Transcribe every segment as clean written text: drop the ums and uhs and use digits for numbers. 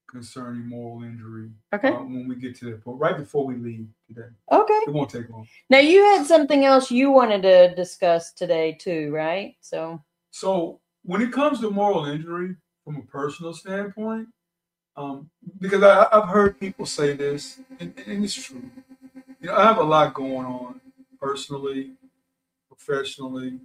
concerning moral injury. Okay. When we get to that, but right before we leave today. Okay. It won't take long. Now you had something else you wanted to discuss today too, right? So when it comes to moral injury from a personal standpoint, because I've heard people say this, and it's true. I have a lot going on personally, professionally,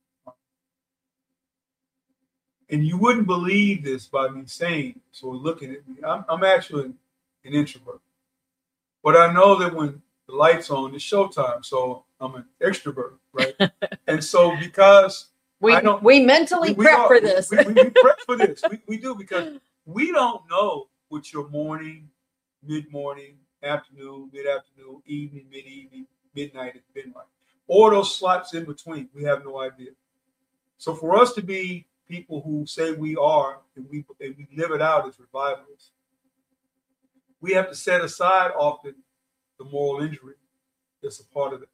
and you wouldn't believe this by me saying. So looking at me, I'm actually an introvert, but I know that when the lights on, it's showtime. So I'm an extrovert, right? And so because we mentally prep for this, we prep for this. We do, because we don't know what your morning, mid-morning, afternoon, mid-afternoon, evening, mid-evening, midnight has been like, or those slots in between. We have no idea. So for us to be people who say we are and we live it out as revivalists, we have to set aside often the moral injury that's a part of it.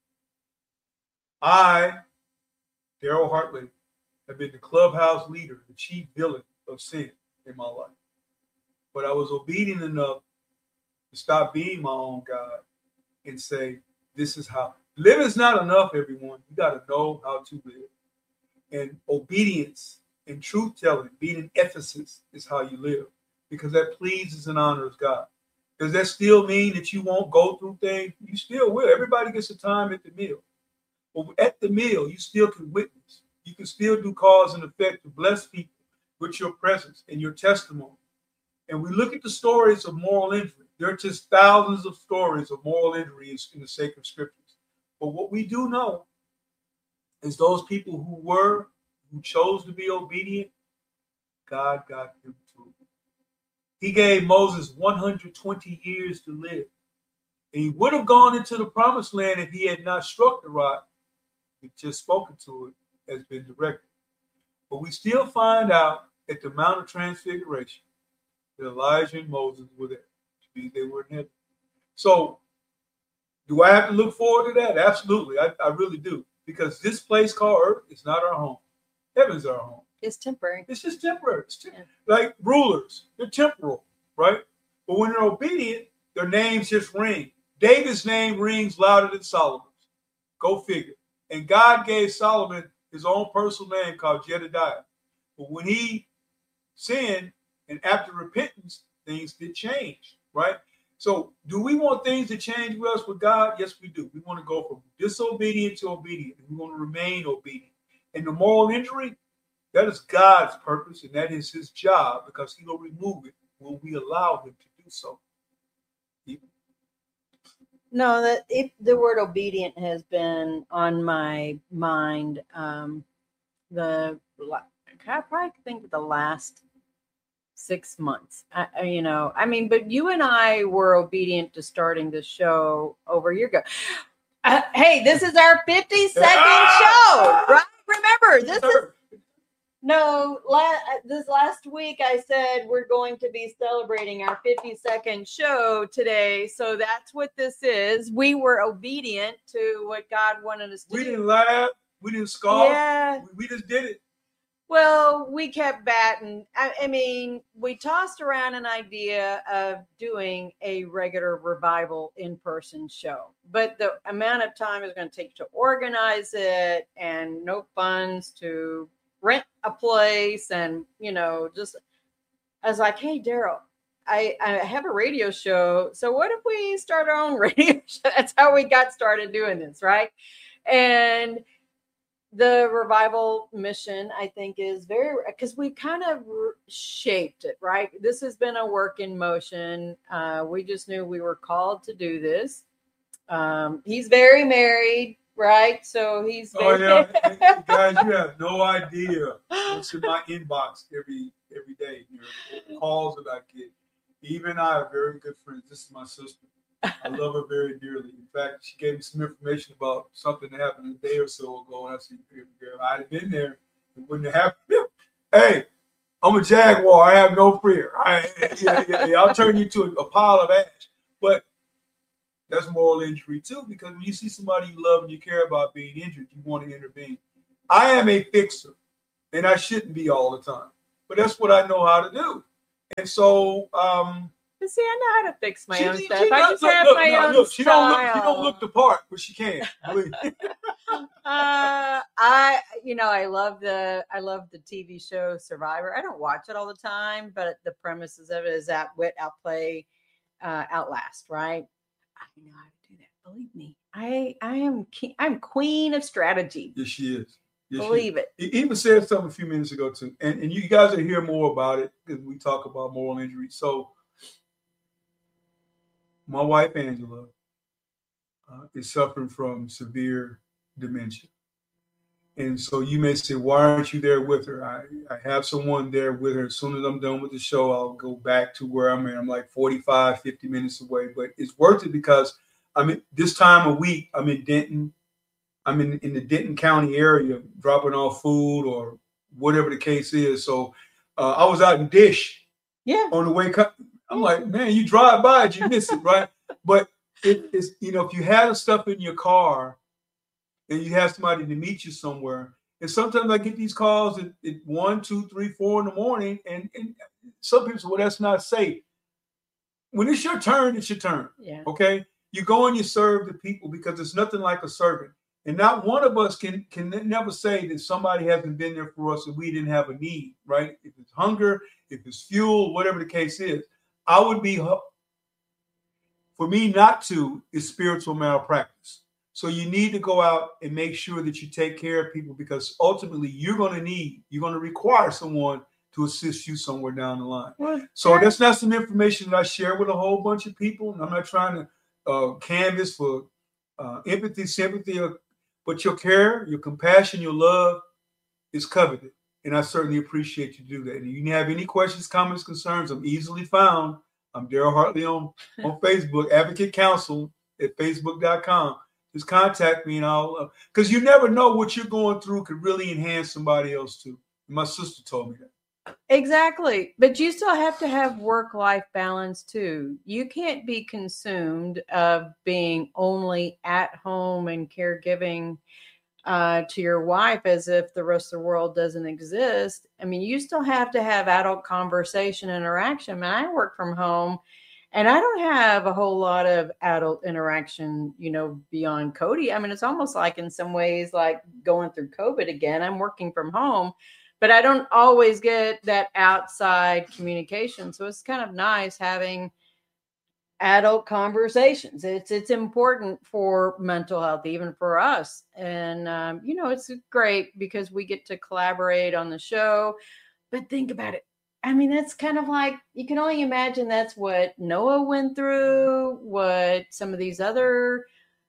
I, Daryl Hartley, have been the clubhouse leader, the chief villain of sin in my life. But I was obedient enough to stop being my own God and say, this is how. Living is not enough, everyone. You got to know how to live. And obedience and truth-telling, being an Ephesus, is how you live, because that pleases and honors God. Does that still mean that you won't go through things? You still will. Everybody gets a time at the meal. But at the meal, you still can witness. You can still do cause and effect to bless people with your presence and your testimony. And we look at the stories of moral injury. There are just thousands of stories of moral injury in the sacred scriptures. But what we do know is those people who chose to be obedient, God got them through. He gave Moses 120 years to live. And he would have gone into the promised land if he had not struck the rock. He just spoken to it, has been directed. But we still find out at the Mount of Transfiguration that Elijah and Moses were there. They were in heaven. So do I have to look forward to that? Absolutely. I really do. Because this place called Earth is not our home. Heaven's our home. It's temporary. It's just temporary. Like rulers, they're temporal, right? But when they're obedient, their names just ring. David's name rings louder than Solomon's. Go figure. And God gave Solomon his own personal name called Jedediah. But when he sinned, and after repentance, things did change, right? So do we want things to change with us with God? Yes, we do. We want to go from disobedient to obedient. And we want to remain obedient. And the moral injury, that is God's purpose, and that is his job, because he will remove it when we allow him to do so. No, the word obedient has been on my mind. I probably think the last 6 months. But you and I were obedient to starting this show over a year ago. Hey, this is our 52nd show, right? Remember, this last week I said we're going to be celebrating our 52nd show today. So that's what this is. We were obedient to what God wanted us to do. We didn't laugh. We didn't scoff. Yeah. We just did it. Well, we kept batting. We tossed around an idea of doing a regular revival in-person show, but the amount of time it's going to take to organize it, and no funds to rent a place, and just I was like, hey, Daryl, I have a radio show, so what if we start our own radio show? That's how we got started doing this, right? And the revival mission, I think, is because we kind of shaped it, right? This has been a work in motion. We just knew we were called to do this. He's very married, right? So he's very... Oh, yeah. Guys, you have no idea what's in my inbox every day. The calls that I get. Eve and I are very good friends. This is my sister. I love her very dearly. In fact, she gave me some information about something that happened a day or so ago. And I said, girl, I'd have been there. It wouldn't have happened. Hey, I'm a Jaguar. I have no fear. I'll turn you to a pile of ash. But that's moral injury, too, because when you see somebody you love and you care about being injured, you want to intervene. I am a fixer, and I shouldn't be all the time. But that's what I know how to do. And so, But see, I know how to fix my own she stuff. I just look, have look, my no, own look, she style. don't look the part, but she can. I love the TV show Survivor. I don't watch it all the time, but the premises of it is outwit, outplay, outlast, right? I know how to do that. Believe me, I'm queen of strategy. Yes, she is. Yes, Believe it. He even said something a few minutes ago too, and you guys will hear more about it because we talk about moral injury. So, my wife Angela is suffering from severe dementia. And so you may say, why aren't you there with her? I have someone there with her. As soon as I'm done with the show, I'll go back to where I'm at. I'm like 45, 50 minutes away. But it's worth it because this time of week, I'm in Denton. I'm in the Denton County area dropping off food or whatever the case is. So I was out in Dish on the way. I'm like, man, you drive by it, you miss it, right? But it's, if you have the stuff in your car, and you have somebody to meet you somewhere. And sometimes I get these calls at 1, 2, 3, 4 in the morning. And some people say, well, that's not safe. When it's your turn, it's your turn. Yeah. Okay? You go and you serve the people because it's nothing like a servant. And not one of us can never say that somebody hasn't been there for us and we didn't have a need, right? If it's hunger, if it's fuel, whatever the case is, for me not to is spiritual malpractice. So you need to go out and make sure that you take care of people because ultimately you're going to require someone to assist you somewhere down the line. So that's not some information that I share with a whole bunch of people. I'm not trying to canvas for empathy, sympathy, but your care, your compassion, your love is coveted. And I certainly appreciate you do that. And if you have any questions, comments, concerns, I'm easily found. I'm Daryl Hartley on Facebook, Advocate Counsel at facebook.com. Just contact me and I'll, because you never know what you're going through could really enhance somebody else too. My sister told me that. Exactly. But you still have to have work-life balance too. You can't be consumed of being only at home and caregiving to your wife as if the rest of the world doesn't exist. I mean, you still have to have adult conversation, interaction. I work from home. And I don't have a whole lot of adult interaction, beyond Cody. I mean, it's almost like in some ways like going through COVID again. I'm working from home, but I don't always get that outside communication. So it's kind of nice having adult conversations. It's important for mental health, even for us. And, it's great because we get to collaborate on the show. But think about it. I mean, that's kind of like, you can only imagine that's what Noah went through, what some of these other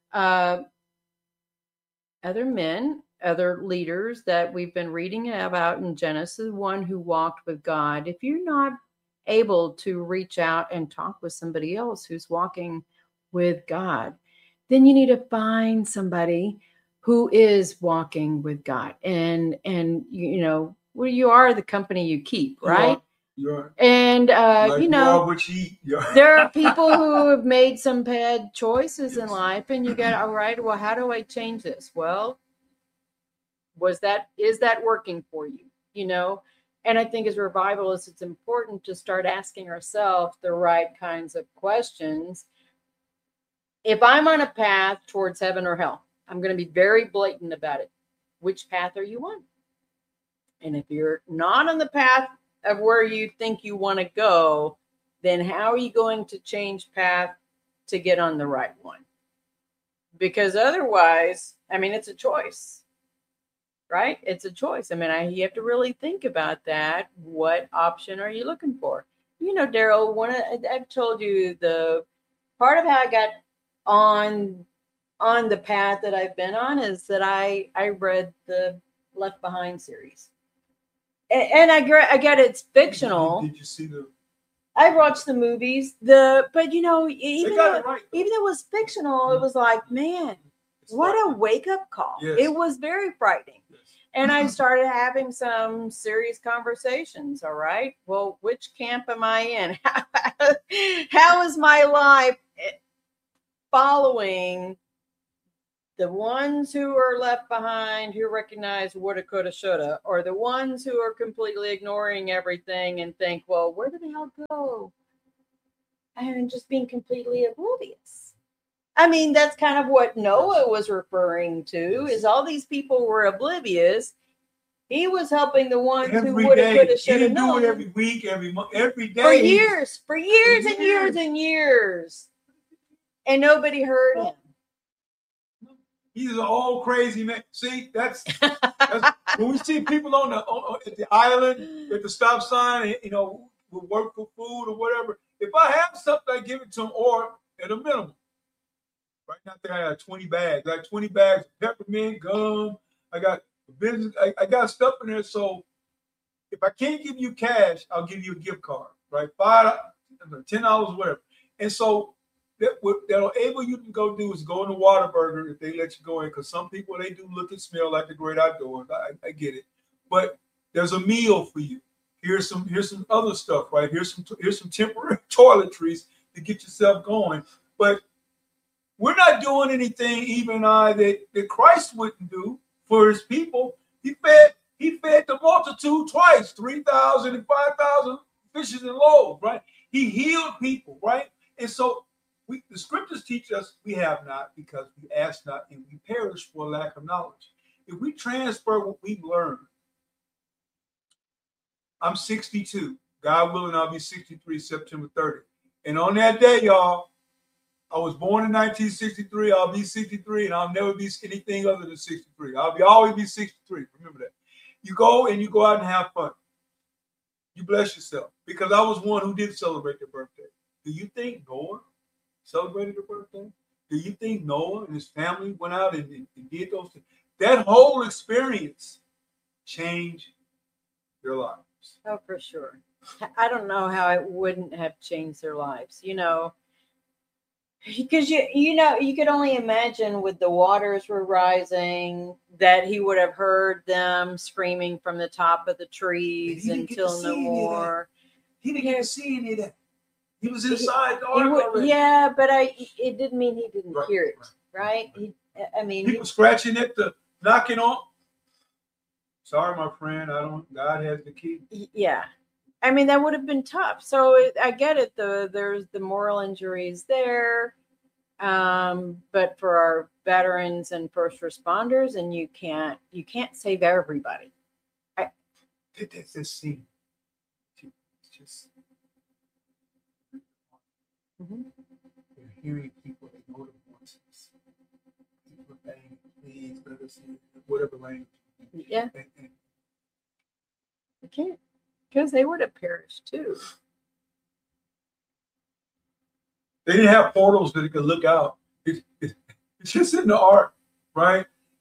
men, other leaders that we've been reading about in Genesis, one who walked with God. If you're not able to reach out and talk with somebody else who's walking with God, then you need to find somebody who is walking with God. And well, you are the company you keep, right? You're and like you are what you eat. There are people who have made some bad choices in life, and you get, all right, well, how do I change this? Well, is that working for you? And I think as revivalists, it's important to start asking ourselves the right kinds of questions. If I'm on a path towards heaven or hell, I'm going to be very blatant about it. Which path are you on? And if you're not on the path of where you think you want to go, then how are you going to change path to get on the right one? Because otherwise, I mean, it's a choice, right? It's a choice. I mean, you have to really think about that. What option are you looking for? Daryl, I've told you the part of how I got on the path that I've been on is that I read the Left Behind series. And I get it's fictional. Did you see I watched the movies. But even though it was fictional, it was like, man, what a wake up call! Yes. It was very frightening, and I started having some serious conversations. All right, well, which camp am I in? How is my life following the ones who are left behind, who recognize woulda, coulda, shoulda, or the ones who are completely ignoring everything and think, well, where did they all go? And just being completely oblivious. I mean, that's kind of what Noah was referring to, is all these people were oblivious. He was helping the ones who Every woulda, day. coulda, He shoulda didn't do known. it every week, every month, every day. For years and years. years and years. And nobody heard him. He's an old crazy man. See, that's when we see people at the island at the stop sign, you know, will work for food or whatever. If I have something, I give it to them, or at a minimum. Right now, I think I got 20 bags. I got 20 bags of peppermint, gum. I got business. I got stuff in there. So if I can't give you cash, I'll give you a gift card, right? $5, $10, whatever. And so that'll enable you to go do is go in the Whataburger if they let you go in, because some people, they do look and smell like the great outdoors. I get it, but there's a meal for you. Here's some other stuff, right? Here's some temporary toiletries to get yourself going. But we're not doing anything, even that Christ wouldn't do for his people. He fed the multitude twice, 3,000 and 5,000 fishes and loaves, right? He healed people, right? And so the scriptures teach us we have not because we ask not, and we perish for lack of knowledge. If we transfer what we've learned, I'm 62. God willing, I'll be 63 September 30th. And on that day, y'all, I was born in 1963. I'll be 63, and I'll never be anything other than 63. I'll always be 63. Remember that. You go out and have fun. You bless yourself, because I was one who did celebrate their birthday. Do you think Noah celebrated their birthday? Do you think Noah and his family went out and did those things? That whole experience changed their lives. Oh, for sure. I don't know how it wouldn't have changed their lives, you know, because you could only imagine with the waters were rising that he would have heard them screaming from the top of the trees until no more. He didn't get to see any of that. He was inside the ark already. Yeah, but it didn't mean he didn't hear it, right? People scratching at the knocking on. Sorry, my friend. God has the key. Yeah. I mean, that would have been tough. So I get it. There's the moral injuries there. But for our veterans and first responders, and you can't save everybody. It's this scene. It's just they're hearing people, they know the voices. People saying, please let us in, whatever language. Yeah. You can't, because they would have perished too. They didn't have portals that they could look out. It's just in the ark, right?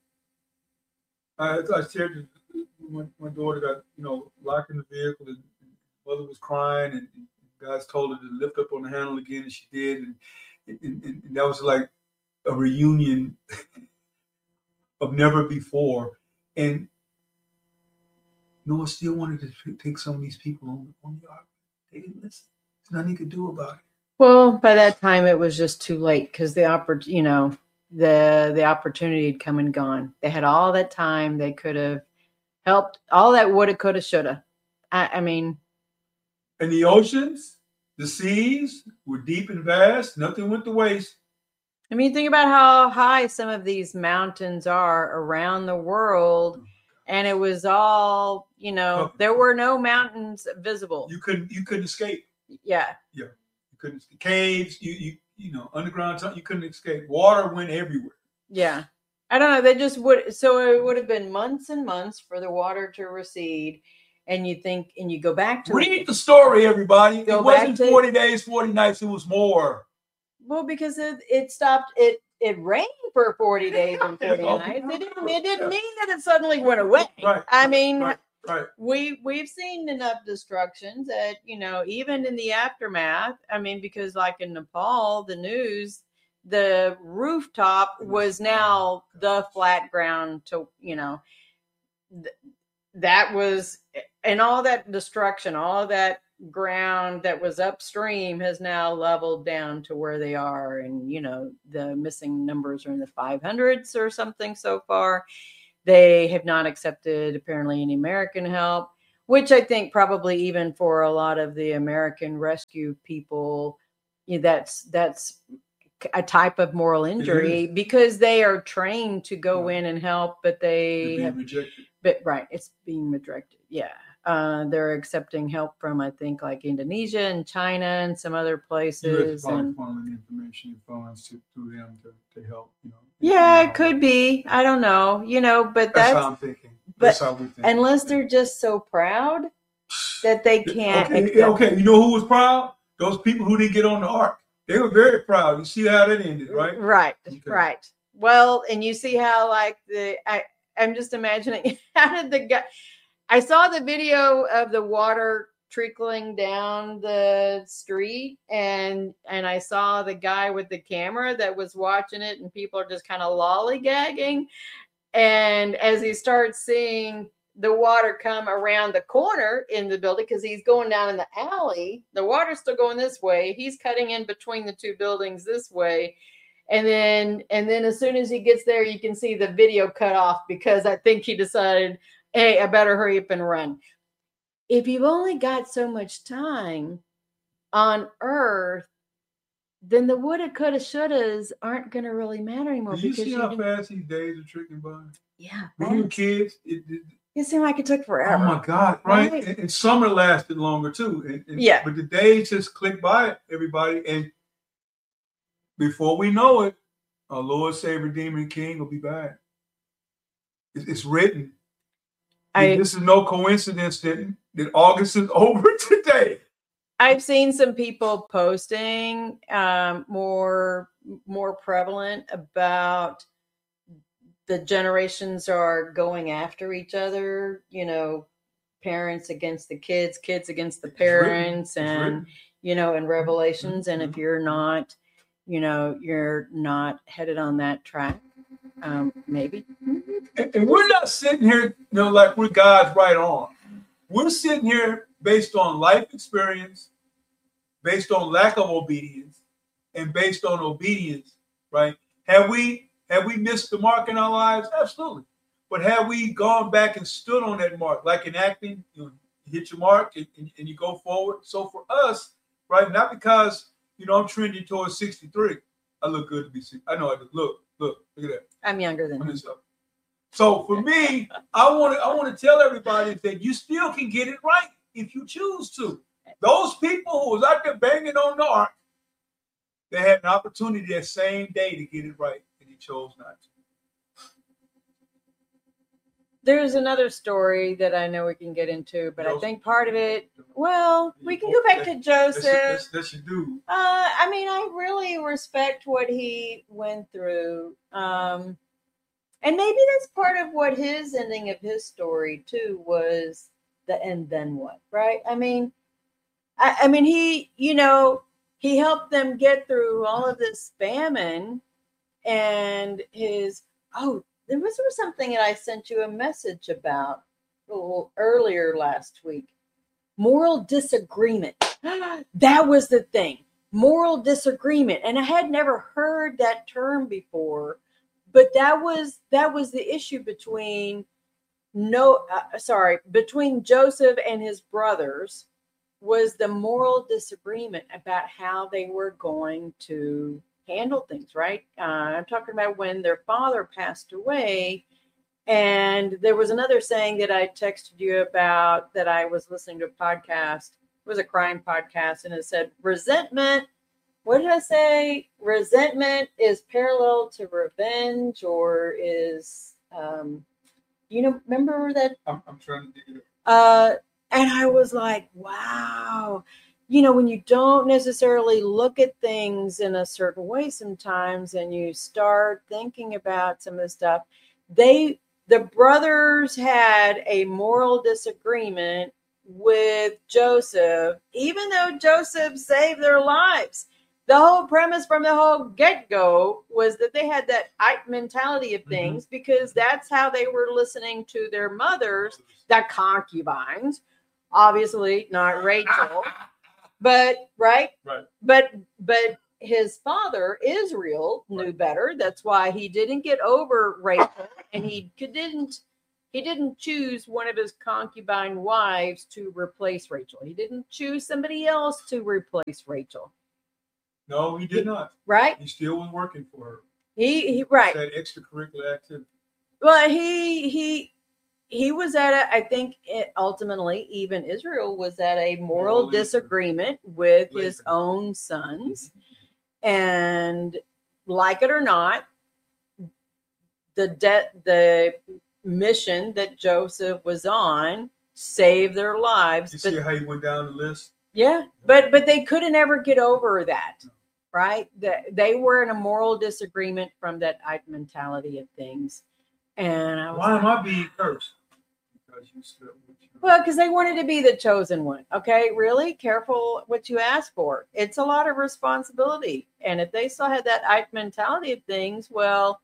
I shared my daughter got locked in the vehicle, and mother was crying, and God's told her to lift up on the handle again, and she did, and that was like a reunion of never before. And Noah still wanted to take some of these people on the ark. They didn't listen. There's nothing he could do about it. Well, by that time it was just too late, because the opportunity had come and gone. They had all that time. They could have helped. All that woulda, coulda, shoulda. I mean, and the oceans, the seas were deep and vast. Nothing went to waste. I mean, think about how high some of these mountains are around the world, and it was all, there were no mountains visible. You couldn't escape. Yeah. Yeah. Couldn't caves, underground, you couldn't escape. Water went everywhere. Yeah. I don't know. They just would. So it would have been months and months for the water to recede. And you go back to read the story, everybody. It wasn't 40 days, 40 nights. It was more. Well, because it stopped. It rained for 40 days and 40 nights. It didn't mean that it suddenly went away. Right. I mean, right. We've seen enough destructions that, even in the aftermath, I mean, because like in Nepal, the news, the rooftop was now the flat ground to, that was, and all that destruction, all of that ground that was upstream has now leveled down to where they are. And, the missing numbers are in the 500s or something so far. They have not accepted apparently any American help, which I think probably even for a lot of the American rescue people, that's a type of moral injury because they are trained to go in and help, but they have rejected. But right, it's being rejected. Yeah. They're accepting help from, I think, like Indonesia and China and some other places. And funneling information and funds to them to help, Yeah, it could be. I don't know, but that's how I'm thinking. That's how we think. Unless they're just so proud that they can't. Okay. You know who was proud? Those people who didn't get on the ark. They were very proud. You see how that ended, right? Right. Okay. Right. Well, and you see how I'm just imagining how did the guy. I saw the video of the water trickling down the street, and I saw the guy with the camera that was watching it, and people are just kind of lollygagging. And as he starts seeing the water come around the corner in the building, because he's going down in the alley, the water's still going this way. He's cutting in between the two buildings this way. And then as soon as he gets there, you can see the video cut off because I think he decided, hey, I better hurry up and run. If you've only got so much time on Earth, then the woulda, coulda, shouldas aren't going to really matter anymore. Do you see how fast these days are tricking by? Yeah. When we were kids, it seemed like it took forever. Oh, my God, right? And summer lasted longer, too. Yeah. But the days just click by everybody. And before we know it, our Lord, Savior, Redeemer, and King will be back. It's written. This is no coincidence that August is over today. I've seen some people posting more prevalent about the generations are going after each other, parents against the kids against the parents, and, in Revelations. And if you're not, you're not headed on that track, maybe. And we're not sitting here, like we're God's right on. We're sitting here based on life experience, based on lack of obedience, and based on obedience, right? Have we missed the mark in our lives? Absolutely. But have we gone back and stood on that mark? Like in acting, you hit your mark and you go forward. So for us, right, not because, I'm trending towards 63. I look good to be 60. I know I do. Look at that. I'm younger than you. So for me, I want to tell everybody that you still can get it right if you choose to. Those people who was out there banging on the ark, they had an opportunity that same day to get it right, and he chose not to. There's another story that I know we can get into, but Joseph. I think part of it, well, we can go back to Joseph. That's your dude. I really respect what he went through. And maybe that's part of what his ending of his story too was the and then what, right? He, he helped them get through all of this famine, and there was something that I sent you a message about a little earlier last week. Moral disagreement. That was the thing. Moral disagreement. And I had never heard that term before, but that was the issue between Joseph and his brothers, was the moral disagreement about how they were going to handle things, right? I'm talking about when their father passed away. And there was another saying that I texted you about that I was listening to a podcast. It was a crime podcast, and it said resentment. What did I say? Resentment is parallel to revenge, or is remember that? I'm trying to dig it up. And I was like, wow. When you don't necessarily look at things in a certain way sometimes, and you start thinking about some of the stuff, the brothers had a moral disagreement with Joseph, even though Joseph saved their lives. The whole premise from the whole get-go was that they had that mentality of things, because that's how they were listening to their mothers, the concubines, obviously not Rachel, but right, Right. but his father Israel knew better. That's why he didn't get over Rachel, and he didn't choose one of his concubine wives to replace Rachel. He didn't choose somebody else to replace Rachel. No, he did not. Right? He still was working for her. He right. That extracurricular activity. Well, he was at a, I think ultimately even Israel was at a moral disagreement with his own sons. And like it or not, the mission that Joseph was on saved their lives. You see how he went down the list? Yeah, but they couldn't ever get over that, right? They were in a moral disagreement from that mentality of things. And I was why am I being cursed? Because you slept with you. Well, because they wanted to be the chosen one. Okay, really careful what you ask for. It's a lot of responsibility. And if they still had that mentality of things, well,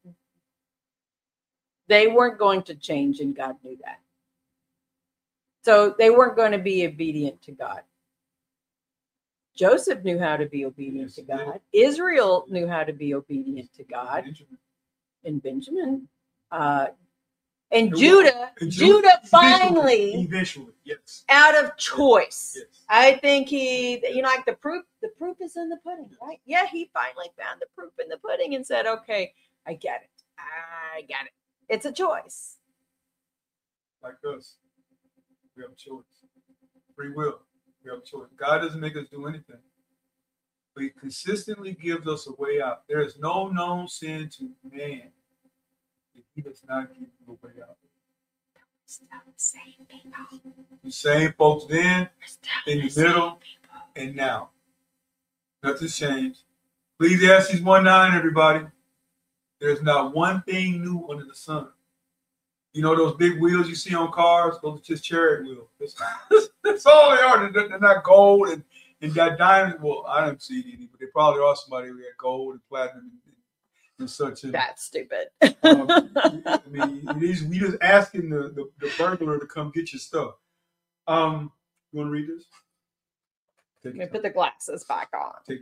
they weren't going to change, and God knew that. So they weren't going to be obedient to God. Joseph knew how to be obedient to God. Israel knew how to be obedient to God. And Benjamin. And Judah finally, eventually, yes, out of choice. Yes. I think like the proof is in the pudding, right? Yeah, he finally found the proof in the pudding and said, okay, I get it. It's a choice. Like us, we have a choice. Free will. We have a choice. God doesn't make us do anything, but he consistently gives us a way out. There is no known sin to man. He does not give you a way out. Still the same people. The same folks then, in the middle, and now. Nothing's changed. Ecclesiastes 1:9, everybody. There's not one thing new under the sun. You know those big wheels you see on cars? Those are just chariot wheels. That's all they are. They're not gold and that diamond. Well, I haven't seen any, but they probably are somebody who had gold and platinum and such. That's stupid. I mean, we just asking the burglar to come get your stuff. You want to read this? Let me put the glasses back on. Take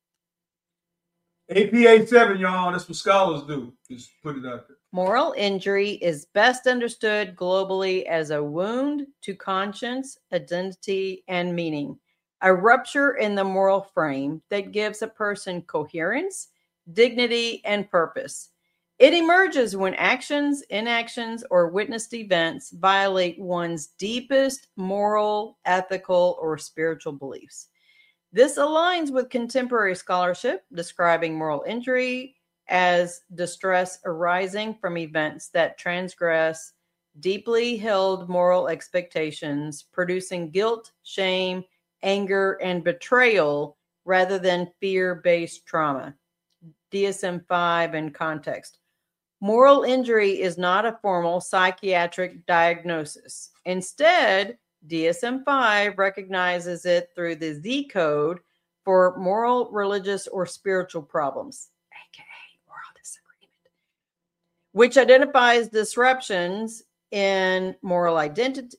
your time. APA 7, y'all. That's what scholars do. Just put it out there. Moral injury is best understood globally as a wound to conscience, identity, and meaning. A rupture in the moral frame that gives a person coherence, dignity, and purpose. It emerges when actions, inactions, or witnessed events violate one's deepest moral, ethical, or spiritual beliefs. This aligns with contemporary scholarship describing moral injury as distress arising from events that transgress deeply held moral expectations, producing guilt, shame, anger, and betrayal rather than fear-based trauma. DSM-5 in context. Moral injury is not a formal psychiatric diagnosis. Instead, DSM-5 recognizes it through the Z code for moral, religious, or spiritual problems, aka moral disagreement, which identifies disruptions in moral identity,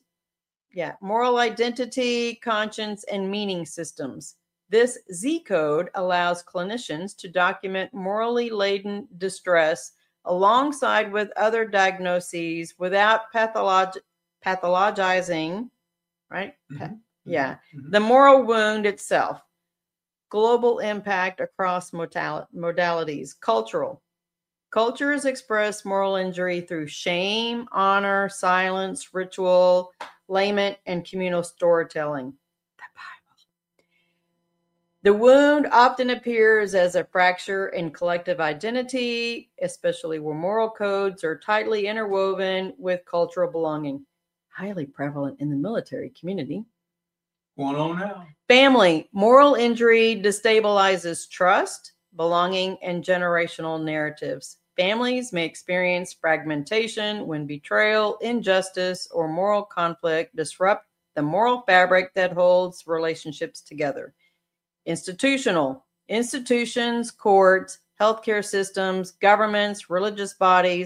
conscience, and meaning systems. This Z code allows clinicians to document morally laden distress alongside with other diagnoses without pathologizing, right? Mm-hmm. The moral wound itself. Global impact across modalities. Cultural. Cultures express moral injury through shame, honor, silence, ritual, lament, and communal storytelling. The Bible. The wound often appears as a fracture in collective identity, especially where moral codes are tightly interwoven with cultural belonging. Highly prevalent in the military community. Going on now. Family. Moral injury destabilizes trust, belonging, and generational narratives. Families may experience fragmentation when betrayal, injustice, or moral conflict disrupt the moral fabric that holds relationships together. Institutional. Institutions, courts, healthcare systems, governments, religious bodies,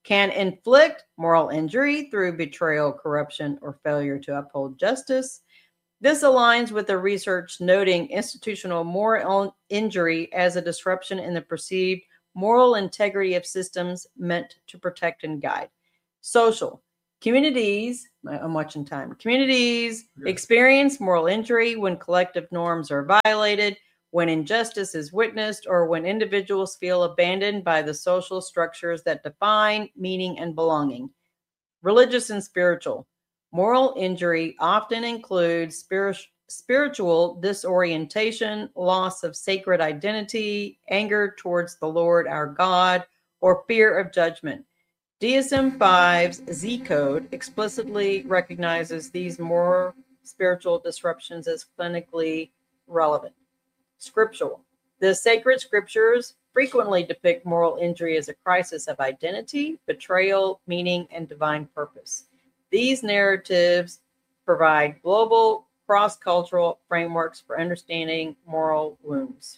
can inflict moral injury through betrayal, corruption, or failure to uphold justice. This aligns with the research noting institutional moral injury as a disruption in the perceived moral integrity of systems meant to protect and guide. Social. Communities, I'm watching time. Communities experience moral injury when collective norms are violated, when injustice is witnessed, or when individuals feel abandoned by the social structures that define meaning and belonging. Religious and spiritual. Moral injury often includes spiritual disorientation, loss of sacred identity, anger towards the Lord our God, or fear of judgment. DSM-5's Z Code explicitly recognizes these moral spiritual disruptions as clinically relevant. Scriptural. The sacred scriptures frequently depict moral injury as a crisis of identity, betrayal, meaning, and divine purpose. These narratives provide global, cross-cultural frameworks for understanding moral wounds.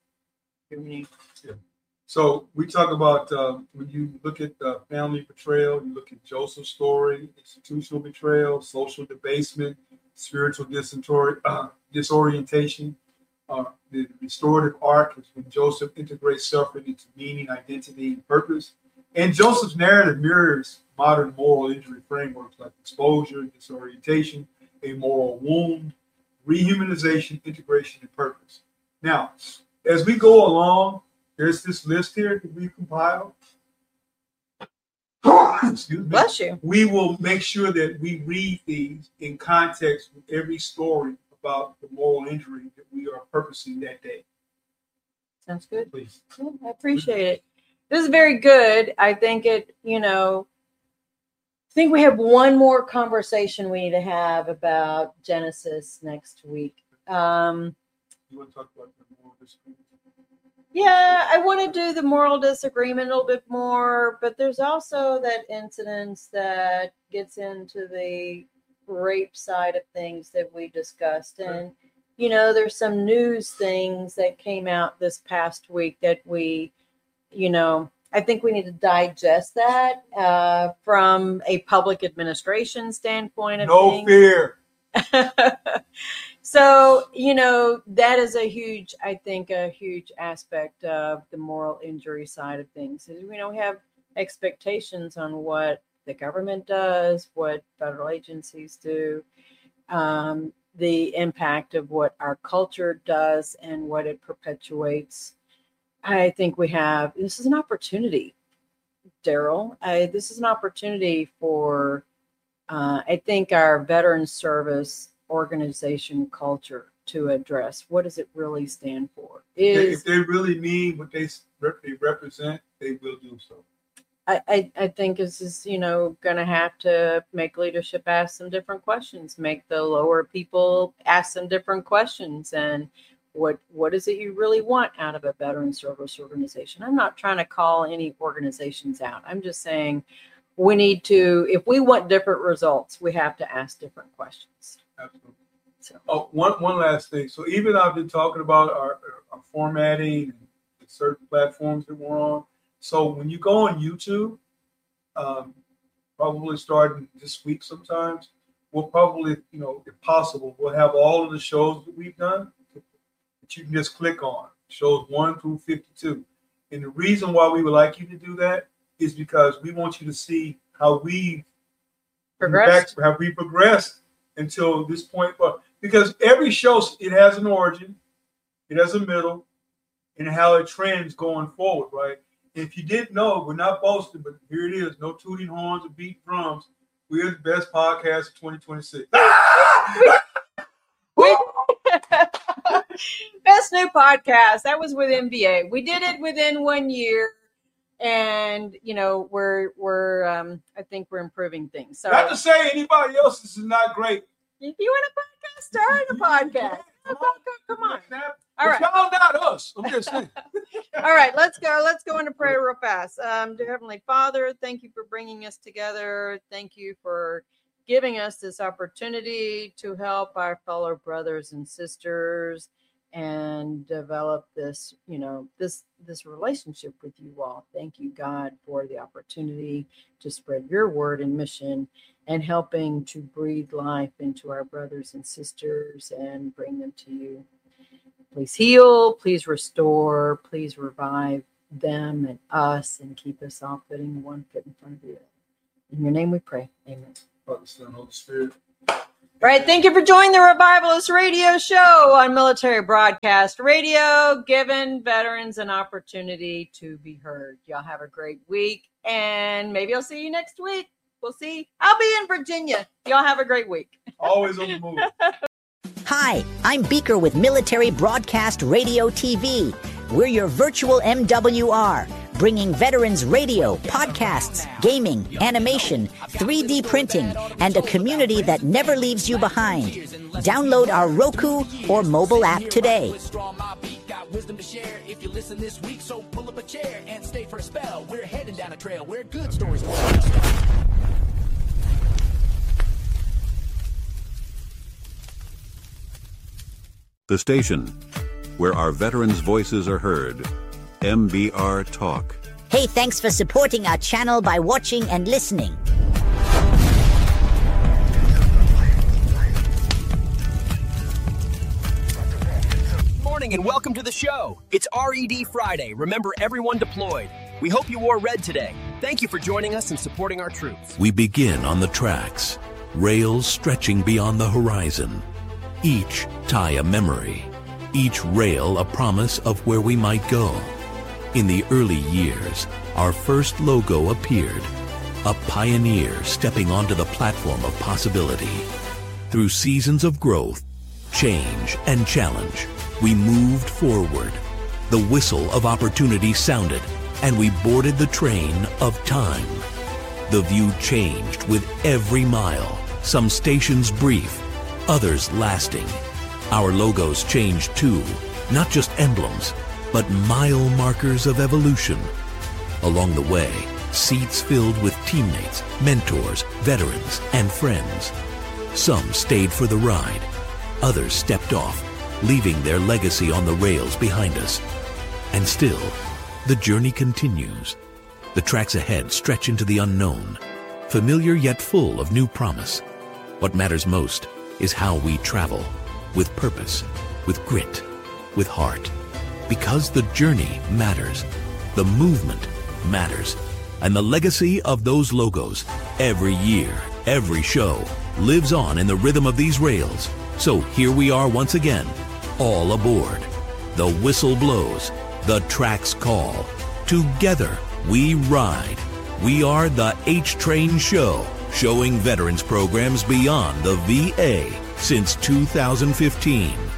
So we talk about when you look at family betrayal, you look at Joseph's story, institutional betrayal, social debasement, spiritual disorientation. The restorative arc is when Joseph integrates suffering into meaning, identity, and purpose. And Joseph's narrative mirrors modern moral injury frameworks like exposure, disorientation, a moral wound, rehumanization, integration, and purpose. Now, as we go along, there's this list here that we compiled. Excuse me. Bless you. We will make sure that we read these in context with every story about the moral injury that we are purposing that day. Sounds good. Please. Yeah, I appreciate it. This is very good. I think I think we have one more conversation we need to have about Genesis next week. You want to talk about the moral disagreement? Yeah, I want to do the moral disagreement a little bit more, but there's also that incident that gets into the rape side of things that we discussed. And, there's some news things that came out this past week that we, I think we need to digest that from a public administration standpoint. No fear. So, that is a huge aspect of the moral injury side of things. We have expectations on what the government does, what federal agencies do, the impact of what our culture does and what it perpetuates. I think this is an opportunity, Daryl. This is an opportunity for, I think, our veteran service organization culture to address what does it really stand for. If they really mean what they represent, they will do so. I think this is, going to have to make leadership ask some different questions, make the lower people ask some different questions. And what is it you really want out of a veteran service organization? I'm not trying to call any organizations out. I'm just saying we need to, if we want different results, we have to ask different questions. Absolutely. So, one last thing. So even I've been talking about our formatting and certain platforms that we're on. So when you go on YouTube, probably starting this week sometimes, we'll probably, if possible, we'll have all of the shows that we've done that you can just click on, shows 1 through 52. And the reason why we would like you to do that is because we want you to see how we progressed until this point. But because every show, it has an origin, it has a middle, and how it trends going forward, right? If you didn't know, we're not boasting, but here it is. No tooting horns or beat drums. We're the best podcast of 2026. Best new podcast. That was with NBA. We did it within 1 year. And, we're I think we're improving things. So not to say anybody else is not great. If you want a podcast, start a podcast. Come on. All right. Y'all not us. I'm just saying. All right, let's go. Let's go into prayer real fast. Dear Heavenly Father, thank you for bringing us together. Thank you for giving us this opportunity to help our fellow brothers and sisters and develop this, this relationship with you all. Thank you, God, for the opportunity to spread your word and mission and helping to breathe life into our brothers and sisters and bring them to you. Please heal, please restore, please revive them and us and keep us all putting one foot in front of you. In your name we pray. Amen. Father, Son, Holy Spirit. All right, thank you for joining the Revivalist Radio Show on Military Broadcast Radio, giving veterans an opportunity to be heard. Y'all have a great week, and maybe I'll see you next week. We'll see. I'll be in Virginia. Y'all have a great week. Always on the move. Hi, I'm Beaker with Military Broadcast Radio TV. We're your virtual MWR, bringing veterans radio, podcasts, gaming, animation, 3D printing, and a community that never leaves you behind. Download our Roku or mobile app today. Wisdom to share if you listen this week, so pull up a chair and stay for a spell. We're heading down a trail where good stories will start. The station where our veterans' voices are heard. MBR Talk. Hey, thanks for supporting our channel by watching and listening. Morning and welcome to the show. It's RED Friday. Remember, everyone deployed. We hope you wore red today. Thank you for joining us and supporting our troops. We begin on the tracks, rails stretching beyond the horizon. Each tie a memory, each rail a promise of where we might go. In the early years, our first logo appeared, a pioneer stepping onto the platform of possibility. Through seasons of growth, change, and challenge, we moved forward. The whistle of opportunity sounded, and we boarded the train of time. The view changed with every mile, some stations brief, others lasting. Our logos changed too, not just emblems, but mile markers of evolution. Along the way, seats filled with teammates, mentors, veterans, and friends. Some stayed for the ride. Others stepped off, leaving their legacy on the rails behind us. And still, the journey continues. The tracks ahead stretch into the unknown, familiar yet full of new promise. What matters most is how we travel, with purpose, with grit, with heart. Because the journey matters, the movement matters, and the legacy of those logos, every year, every show, lives on in the rhythm of these rails. So here we are once again, all aboard. The whistle blows, the tracks call. Together we ride. We are the H-Train Show, showing veterans programs beyond the VA since 2015.